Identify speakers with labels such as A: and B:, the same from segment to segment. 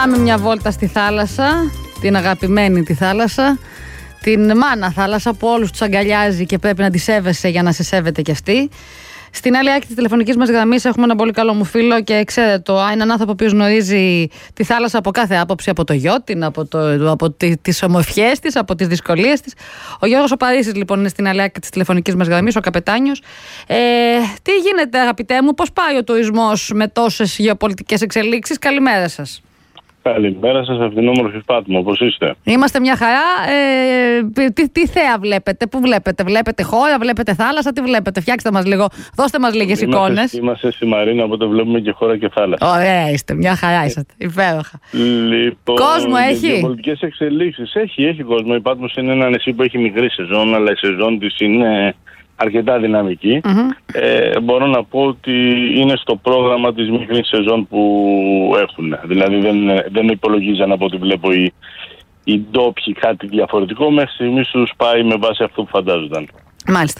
A: Πάμε μια βόλτα στη θάλασσα, την αγαπημένη τη θάλασσα, την μάνα θάλασσα που όλους τους αγκαλιάζει και πρέπει να τη σέβεσαι για να σε σέβεται κι αυτή. Στην άλλη άκρη της τηλεφωνικής μας γραμμής έχουμε έναν πολύ καλό μου φίλο και ξέρετε το, είναι έναν άνθρωπο που γνωρίζει τη θάλασσα από κάθε άποψη, από το γιότιν, από τις ομορφιές της, από τις δυσκολίες της. Ο Γιώργος ο Παρίσης λοιπόν είναι στην άλλη άκρη της τηλεφωνικής μας γραμμής, ο καπετάνιος. Τι γίνεται αγαπητέ μου, πώς πάει ο τουρισμός με τόσες γεωπολιτικές εξελίξεις? Καλημέρα σας.
B: Καλημέρα σας από την όμορφη Πάτμο, πώς είστε?
A: Είμαστε μια χαρά. Τι θέα βλέπετε, πού βλέπετε χώρα, βλέπετε θάλασσα, τι βλέπετε? Φτιάξτε μας λίγο, δώστε μας λίγες εικόνες.
B: Είμαστε στη Μαρίνα, οπότε βλέπουμε και χώρα και θάλασσα.
A: Ωραία είστε, μια χαρά είσαστε, υπέροχα.
B: Λοιπόν,
A: κόσμο έχει?
B: Πολιτικές εξελίξεις, έχει κόσμο. Η Πάτμος είναι ένα νησί που έχει μικρή σεζόν, αλλά η σεζόν της είναι αρκετά δυναμική. Μπορώ να πω ότι είναι στο πρόγραμμα της μικρής σεζόν που έχουν. Δηλαδή δεν υπολογίζαν από ό,τι βλέπω οι ντόπιοι κάτι διαφορετικό. Μέχρι στιγμής τους πάει με βάση αυτό που φαντάζονταν.
A: Μάλιστα.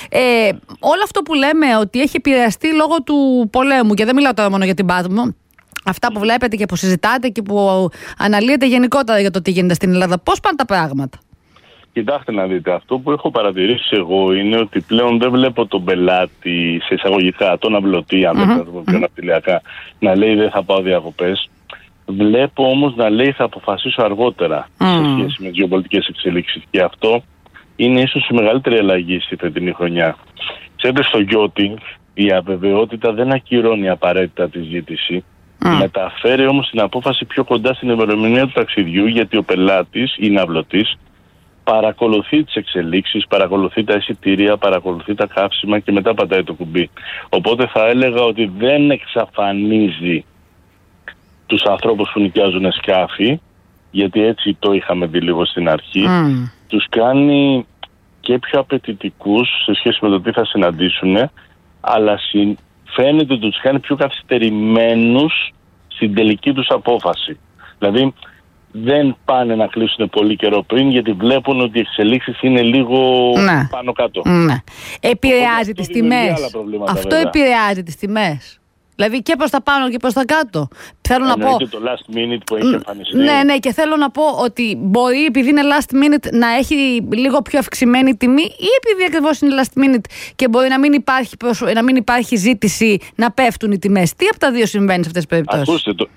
A: Όλο αυτό που λέμε ότι έχει επηρεαστεί λόγω του πολέμου, και δεν μιλάω τώρα μόνο για την Πάτμο, αυτά που βλέπετε και που συζητάτε και που αναλύετε γενικότερα για το τι γίνεται στην Ελλάδα, πώς πάνε τα πράγματα?
B: Κοιτάξτε να δείτε, αυτό που έχω παρατηρήσει εγώ είναι ότι πλέον δεν βλέπω τον πελάτη σε εισαγωγικά, τον αυλωτή, αν δεν το πούμε πιο ναυτιλιακά, να λέει δεν θα πάω διακοπές. Βλέπω όμως να λέει θα αποφασίσω αργότερα σε σχέση με τις γεωπολιτικές εξελίξεις. Και αυτό είναι ίσως η μεγαλύτερη αλλαγή στη φετινή χρονιά. Ξέρετε, στο γιότινγκ η αβεβαιότητα δεν ακυρώνει απαραίτητα τη ζήτηση. Μεταφέρει όμως την απόφαση πιο κοντά στην ημερομηνία του ταξιδιού, γιατί ο πελάτης ή ναυλωτής παρακολουθεί τις εξελίξεις, παρακολουθεί τα εισιτήρια, παρακολουθεί τα καύσιμα και μετά πατάει το κουμπί. Οπότε θα έλεγα ότι δεν εξαφανίζει τους ανθρώπους που νοικιάζουν σκάφη, γιατί έτσι το είχαμε δει λίγο στην αρχή. Τους κάνει και πιο απαιτητικούς σε σχέση με το τι θα συναντήσουν, αλλά φαίνεται ότι τους κάνει πιο καθυστερημένους στην τελική τους απόφαση. Δηλαδή δεν πάνε να κλείσουν πολύ καιρό πριν, γιατί βλέπουν ότι οι εξελίξεις είναι λίγο πάνω κάτω.
A: Επηρεάζει τις τιμές. Αυτό επηρεάζει τις τιμές. Δηλαδή και προς τα πάνω και προς τα κάτω. Θέλω να πω.
B: Και το last minute που έχει εμφανιστεί.
A: Ναι, και θέλω να πω ότι μπορεί, επειδή είναι last minute, να έχει λίγο πιο αυξημένη τιμή, ή επειδή ακριβώς είναι last minute και μπορεί να μην υπάρχει ζήτηση, να πέφτουν οι τιμές. Τι από τα δύο συμβαίνει σε αυτές τις περιπτώσεις?
B: Ακούστε,